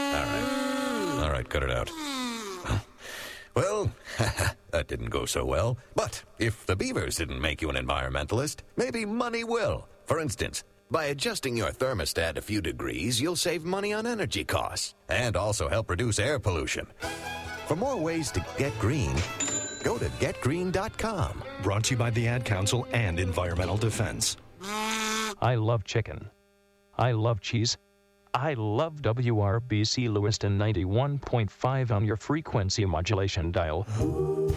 All right, cut it out. Well, that didn't go so well. But if the beavers didn't make you an environmentalist, maybe money will. For instance, by adjusting your thermostat a few degrees, you'll save money on energy costs and also help reduce air pollution. For more ways to get green, go to getgreen.com. Brought to you by the Ad Council and Environmental Defense. I love chicken. I love cheese. I love WRBC Lewiston 91.5 on your frequency modulation dial.